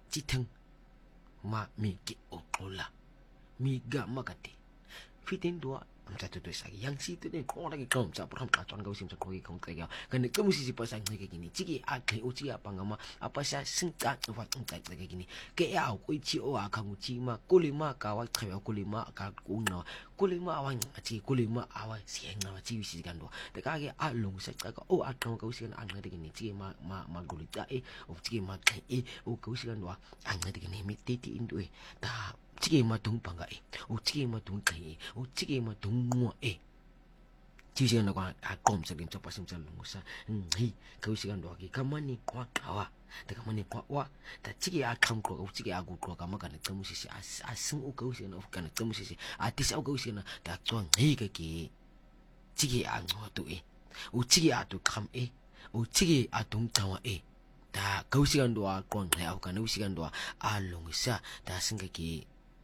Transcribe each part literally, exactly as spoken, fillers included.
Chitang ma mi ki okola mi ga magati fitin dua amsa tu tu sagi yang situ ni kau lagi kau amsa perang kacauan kau simsa kau kau kau kan kamu sisi pasang kayak gini ciki akli uci apa ngama apa saya sengkat buat engkai kayak gini kayak aku ici o akamu cima kulima kawai kau kulima kau kuno kulima awan aci kulima awan siang nama ciwi sisi kan dua dekage alung saya kau oh akau kau sih kan angkat gini ciki ma ma ma gulita eh oh ciki ma eh oh kau sih kan dua angkat gini mi titi indu eh dah ciki ma tung pangga eh oh ciki ma tung kai eh oh ciki ma tung mua eh ciwi sih kan dua akom sebelum cepat simsa lungusa hi kau sih kan dua ki kamani kuat kawa tak kamani kuat wa tak ciki akam kau ciki aku kau kamu kan kamu sih as asing oh kau sih kan kamu sih artis oh kau sih kan tak tuang hi kaki ciki anu tu eh oh ciki atu kam eh oh ciki atung tawa eh tak kau sih kan dua kau nggak aku kan kau sih kan dua alungusa tak sing kaki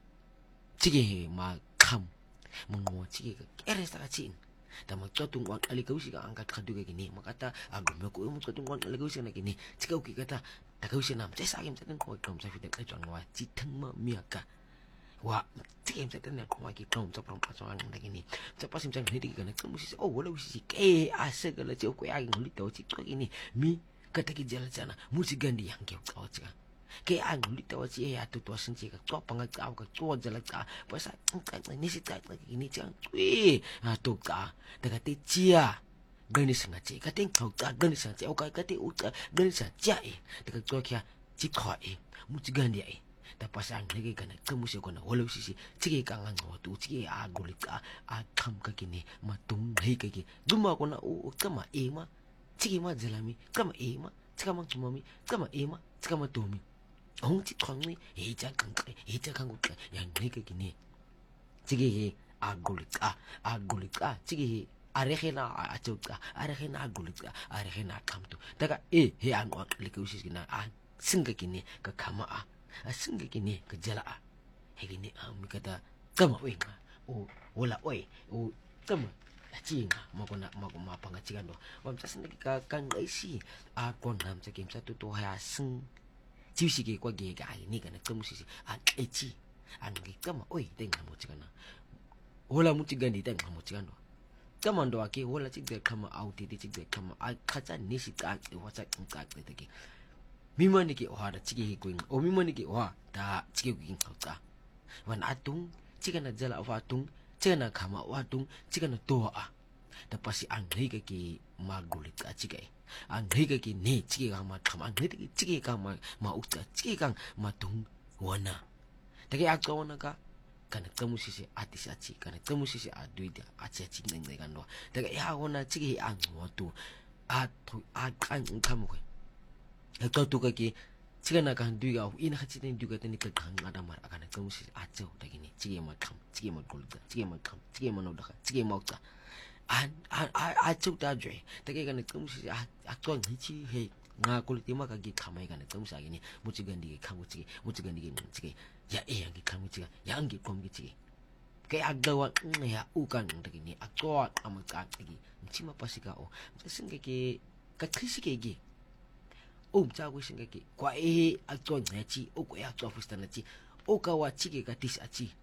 ciki ma kam menguat ciki keres tak cin tak mak tuh tungguan kali kau sih kan angkat kadu kayak gini mak kata agam aku mau tungguan kali kau sih nak gini cika oke kata tak kau sih nam saya sakit saya tengok kau saya fitek aja ngawat citeng ma miaka wah cika saya tengok kau lagi kau saya perang pasangan nak gini saya pasti macam ni kan kamu sih oh walau sih eh asa kalau cik aku yang ngulit tahu cik kau gini mi kata kita jalan sana musik ganti yang kau tahu cika kayak ang ngulit tahu cik eh atu tua senci kau tua pangat kau kau tua jalan kau pasal ini sih tak lagi gini cang weh atu kau dekat cia gani sengaja kata kau tak gani sengaja okai kata uca gani sengaja eh dekat tua kia cik kau eh musik ganti eh tapi pasal lagi kan kamu sih kau nak walau sih cik kau ang ngawat cik aku ngulit kau akam kaki ni matung hei kaki cuma kau nak oh kama eh ma cik ma jalami kama eh ma cik ma cuma mi kama eh ma cik ma tumi ông chỉ thoáng ni hí cha căng cái hí cha căng cái yang này cái gini cigi agulika agulika cigi arehena acuka arehena agulika arehena kamtu daga eh he an wak likusis gina a singa gini ke kama a singa gini ke jala a he gini a mi kata kama we nga o wala oi o kama cinga mau nak mau mau apa ngacikan do wam sa sendiri ka kan isi a kon nam sa game satu tu ha sing ciwi sih kwa ge ga ni kan kamu sih a eci an ge kama oi tengah mau cikan wala mu cikan di tengah mau cikan do kama do ake wala cik de kama au ti cik de kama a kaca ni si ta wasa ka te te mima ni ki wa da cik ko o mima ni ki wa da cik ko ka ta wan atung cikan na jala wa atung cikan na kama wa atung cikan na to a da pasi an hei ka ki magulit ka cik ai ang hei ka ki ne ciki kang ma kam ang hei ki ciki kang ma ma uta ciki kang ma tung wana taki ak wana ka kana kamu sisi artis aci kana kamu sisi adui dia aci aci neng neng kan do taki ya wana ciki ang watu a tu a kan kamu ko e ka tu ka ki ciki na kan dui ga ina ka ciki dui ga tani ka kang ada mar kana kamu sisi aci taki ni ciki ma kam ciki ma gulda ciki ma kam ciki ma no da ciki ma uta an an a cuk ta jwe take kan kamu sih a tuang hici he nga kulit ma ka gi kamai kan kamu sa gini muci gandi kamu ci muci gandi gini ci ya eh yang kamu ci ya ang gi kom gi ci kayak agawa ya ukan tak ini akwa ama ka gi ci ma pasi ka o sing ke ka krisi ke gi o ja go sing ke kwa eh akwa ci o ko ya akwa fustana ci o ka wa ci ke ka tis a ci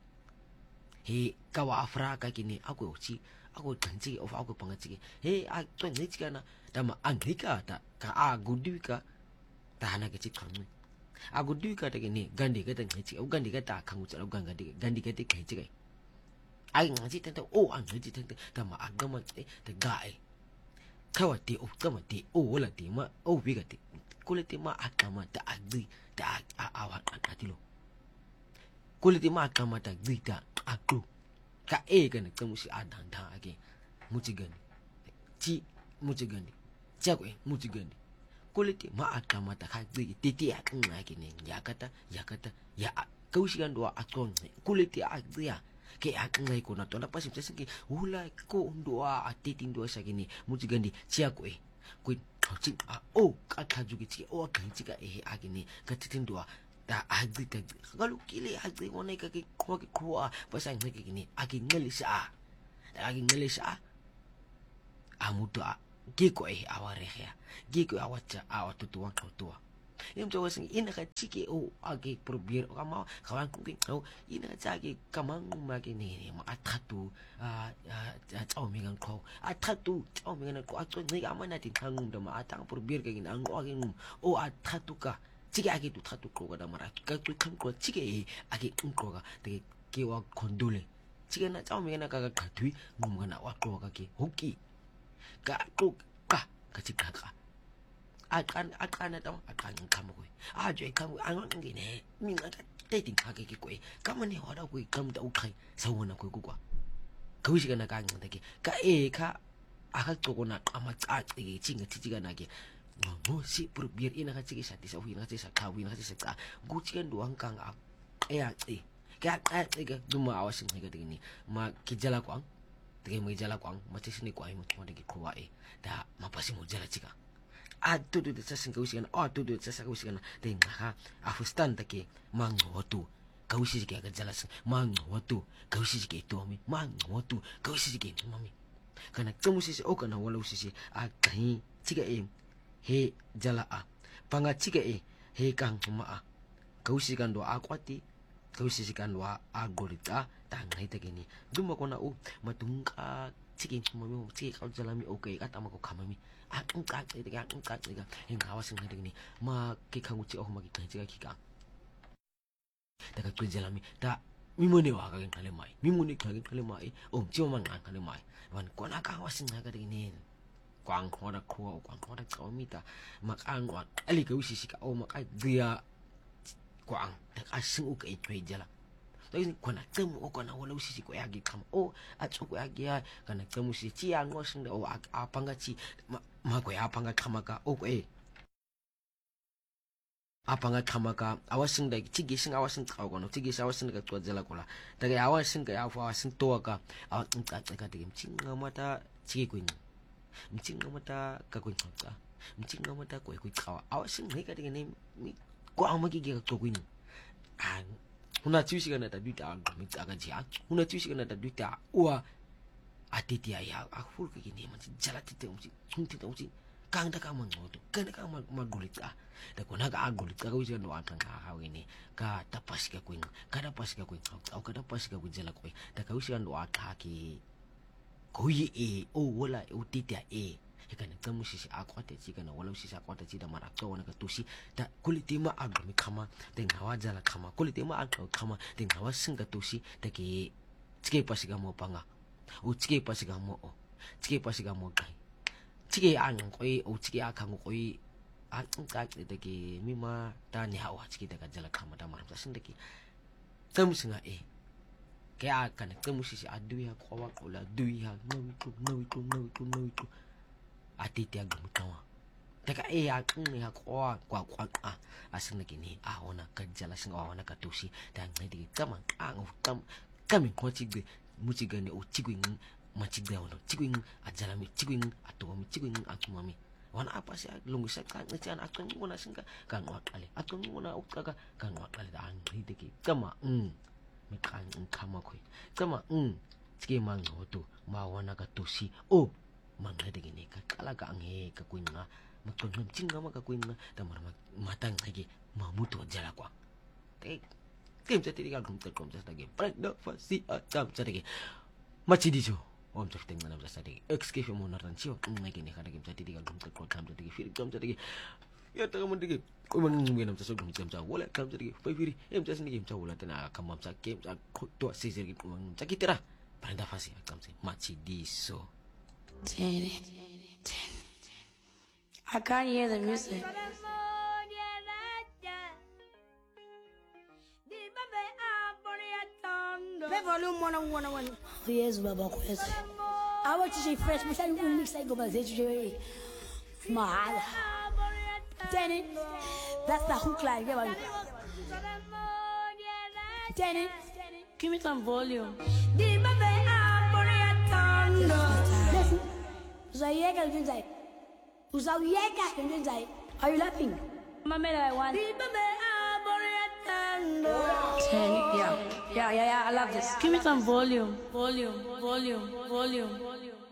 he ka wa afra ka gini ako ci aku janji of aku pangaci he aku ni cika na dama anglika ta ka aku duka ta hana ke cik kamu aku duka ta gini gandi ka ta ngaci aku gandi ka ta kamu cak aku gandi gandi ka ta ngaci kai ai ngaci tentang oh ngaci tentang dama agama te te gai kawati oh kawati oh wala ti ma oh biga ti kulit ma agama ta agri ta awak ati lo kulit ma agama ta agri ta aku ka e kan kamu si adan ta age mucigani ci mucigani cakwe mucigani kuliti ma akama ta ka gigi titi akan age ne ya kata ya kata ya kau si kan doa akon kuliti agria ke akan ngai ko na to na pasi pasi ke ula ko doa atiti doa sa gini mucigani cakwe kuin cing a o ka ka jugi ci o kan ci ka e age ne ka titin doa ta agri ta kalau kili agri wana ka ki ko ki ko pasang ngi gini agi ngelisa agi ngelisa amutu ki ko e aware ya ki ko awacha awatu tuwa ko tuwa Yung tawa sing ina ka chiki o agi probier o kama kawan kuking o ina ka chaki kamang magi ni ma atatu a a chao mi ngang ko atatu chao mi ngang ko atun ni ama na tin hangum da ma atang probier ka gin ang o agi ngum o atatu ka chiki agi tu tatu ko ga da mara ka tu kam ko chiki agi ko ga de ki wa kondule chiki na chao mi na ka ka thui ngum ga na wa ko ka ki hoki ka ko ka ka chika ka akan akan atau akan kamu kue aja kamu angan gini minga dating kaki kue kamu ni ada kue kamu tak ukai sawana kue kua kau sih kena kangen lagi ka eh ka akak toko nak amat cat lagi cinga ciga lagi ngono si berbiar ina kacik sati sawi ina kacik sakawi ina kacik saka gucikan doang kang eh eh kayak kayak cuma awasin mereka begini ma kijala kuang tegi mau kijala kuang macam sini kuai mau cuma lagi kuai dah ma pasti mau jala cika atu tu sa sing kausikan oh tu tu sa kausikan teng ha afustan take mangotu kausi ke aga jalas mangotu kausi ke to mi mangotu kausi ke mami kana tumusi o kana wala usisi a kai tiga e he jala a panga tiga e he kang ma a kausi kan do akwati kausi kan do agorita tangai take ni duma kona u matungka tiga mami tiga kau jalami okay kata ma ko kamami ang kat ita ang kat ita yung kawasan na ni makikangutsi ako makikangutsi ka kika daga kujalami ta mimone wa ka kalimai mimone ka kalimai om chiwa man ka kalimai wan ko na kawasan na ka ni kwang ko na ko kwang ko na kawmita makang wa ali ka wisisi ka o makai dia kwang ta asing u ka itwe jala tapi kau nak temu o kau nak walau sisi kau agi kamu o atsu kau agi ya kau nak temu sisi ciang o sing o apa nggak ci ma ma kau apa nggak kamu ka o kau eh apa nggak kamu ka awas sing dah cigi sing awas sing kau kono cigi awas sing kat kau jala kau lah tapi awas sing kau awas sing tua ka awas entah entah kata cing ngamata cigi kau ini cing ngamata kau kau ngamata cing ngamata kau kau kau awas sing mereka dengan ni kau amat gigi kau kau ini ah una tusi kana ta duta mi ta ga jia una tusi kana ta duta wa atitia ya akul ke gini man jala tite um chung tite um kang da ka man ngoto kan ka ma magulita da kona ga agulita ka wisi no kan ka ha gini ka tapas ka kuin ka tapas ka kuin au ka tapas ka kuin jala koi da ka wisi no ka ki koi e o wala o titia e kana tamu sisi akwate ci kana wala sisi akwate ci da mara to wana ka tusi da kulitima agami kama den hawa jala kama kulitima agami kama den hawa singa tusi da ke cike pasiga mo panga o cike pasiga mo o cike pasiga mo kai cike an koi o cike akang koi an ka da ke mima da ni hawa cike da jala kama da mara sin da ke tamu singa e kaya kana tamu sisi aduya kwa kola duya no to no to no to no to ati tiag mutawa taka e ak ni ha kwa kwa kwa a asing na kini a ona ka jala sing ona ka tusi dan ngai kama ang tam kami ko chigbe muchiga ni o chigwing machigda ono chigwing a jala mi chigwing ato mi chigwing atuma mi wana apa sih lungu sa kan ngan atun ngona singa kan wakale atun ngona utka kan wakale da ngai diki kama mm mi kan kama koi kama mm chige mang otu ma wana ka tusi o mangga begini ka kala ka ange ka kuinga makon cinga maka kuinga tamar matang lagi mamutu jala kwa te kim sa tiri ka gum ta kom sa lagi prenda fasi atam sa lagi machi dijo om sa ting manam sa lagi excuse mo na ran sio ngai gini ka kim sa tiri ka gum ta kom sa lagi fir kom sa lagi ya ta mo digi ko man ngi nam sa gum sa wala kam sa lagi pai firi em sa sini kim sa wala tana kamam sa kim sa to si sir ki man sa kitira prenda fasi atam sa machi diso. Ten, ten. I can't hear the music. Play volume one on one on one. Oh, yes, Baba, yes. I want to say fresh, but I don't mix like go back to Mahal. Ten. That's the hook line. Ten. Give me some volume. Listen. Uzayeka njenzai. Uzayeka njenzai. Are you laughing? Mama, I want. Ten, yeah. Yeah, yeah, yeah, I love this. Give me some volume. Volume, volume, volume, volume.